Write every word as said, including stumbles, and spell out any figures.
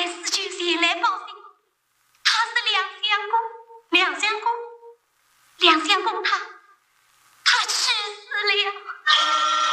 来死去谁来报信？他是梁相公，梁相公，梁相公他